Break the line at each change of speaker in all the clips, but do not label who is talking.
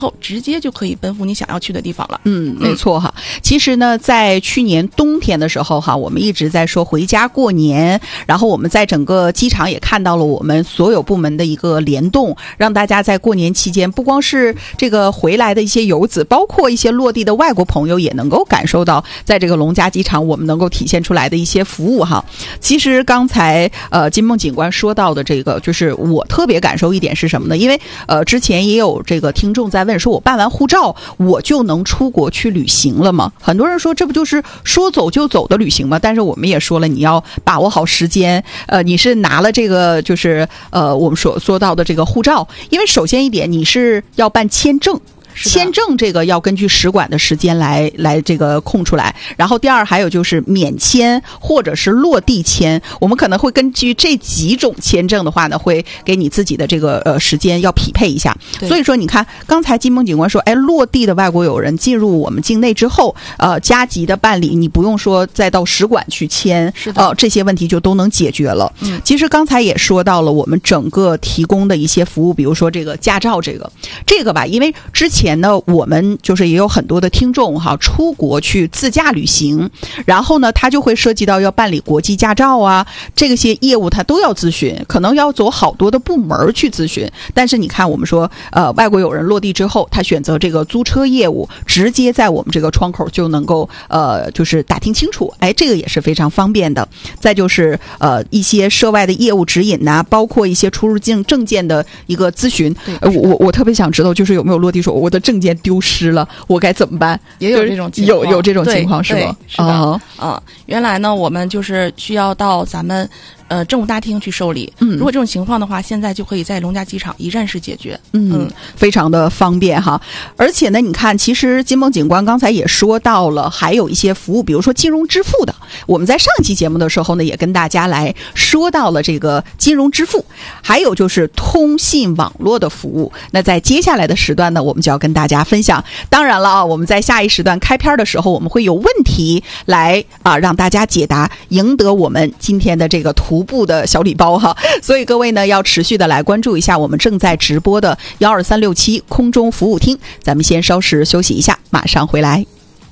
后直接就可以奔赴你想要去的地方了。
没错哈。其实呢，在去年冬天的时候哈，我们一直在说回家过年，然后我们在整个机场也看到了我们所有部门的一个联动，让大家在过年期间，不光是这个回来的一些游子，包括一些落地的外国朋友，也能够感受到在这个龙嘉机场我们能够体现出来的一些服务哈。其实刚才金梦警官说到的这个，就是我特别感受一点是什么呢？因为之前也有这个听众在问说，我办完护照我就能出国去旅行了吗？很多人说这不就是说走就走的旅行吗？但是我们也说了，你要把握好时间。你是拿了这个就是我们所说到的这个护照，因为首先一点你是要办签证。签证这个要根据使馆的时间来这个空出来，然后第二还有就是免签或者是落地签，我们可能会根据这几种签证的话呢，会给你自己的这个时间要匹配一下。所以说你看刚才金梦警官说，落地的外国友人进入我们境内之后，加急的办理，你不用说再到使馆去签，这些问题就都能解决了。其实刚才也说到了我们整个提供的一些服务，比如说这个驾照这个吧，因为之前呢我们就是也有很多的听众哈，出国去自驾旅行，然后呢他就会涉及到要办理国际驾照啊，这些业务他都要咨询，可能要走好多的部门去咨询。但是你看我们说外国友人落地之后，他选择这个租车业务，直接在我们这个窗口就能够就是打听清楚，这个也是非常方便的。再就是一些涉外的业务指引呐，包括一些出入境证件的一个咨询。我特别想知道，就是有没有落地说我的证件丢失了，我该怎么办？
也有这种情况，
有这种情况是吗？
是的。原来呢，我们就是需要到咱们政务大厅去受理。如果这种情况的话，现在就可以在龙嘉机场一站式解决。
非常的方便哈。而且呢，你看，其实金梦警官刚才也说到了，还有一些服务，比如说金融支付的。我们在上一期节目的时候呢，也跟大家来说到了这个金融支付，还有就是通信网络的服务。那在接下来的时段呢，我们就要跟大家分享。当然了啊，我们在下一时段开篇的时候，我们会有问题来让大家解答，赢得我们今天的这个徒步的小礼包哈。所以各位呢，要持续的来关注一下我们正在直播的12367空中服务厅。咱们先稍事休息一下，马上回来。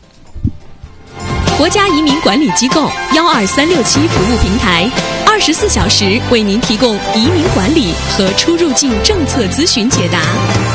国家移民管理机构12367服务平台，24小时为您提供移民管理和出入境政策咨询解答。